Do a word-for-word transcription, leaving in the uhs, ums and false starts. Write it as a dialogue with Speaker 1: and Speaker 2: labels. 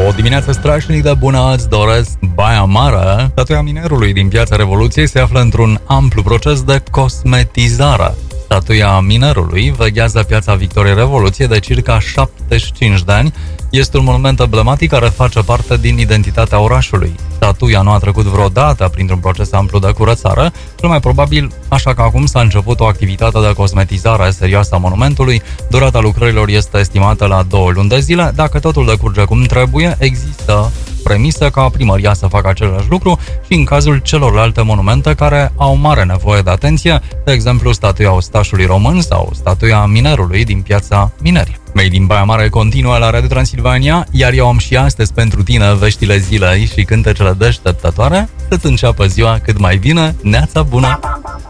Speaker 1: O dimineață strașnic de bună îți doresc, Baia Mare. Statuia Minerului din Piața Revoluției se află într-un amplu proces de cosmetizare. Statuia Minerului veghează Piața Victoriei Revoluție de circa șaptezeci și cinci de ani. Este un monument emblematic care face parte din identitatea orașului. Statuia nu a trecut vreodată printr-un proces amplu de curățare, cel mai probabil așa că acum s-a început o activitate de cosmetizare serioasă a monumentului. Durata lucrărilor este estimată la două luni de zile. Dacă totul decurge cum trebuie, există premisă ca primăria să facă același lucru și în cazul celorlalte monumente care au mare nevoie de atenție, de exemplu statuia Ostașului Român sau statuia Minerului din Piața Minerii. Made in Baia Mare continuă la Radio Transilvania, iar eu am și astăzi pentru tine veștile zilei și cântecele deșteptătoare să-ți înceapă ziua cât mai bine. Neața bună!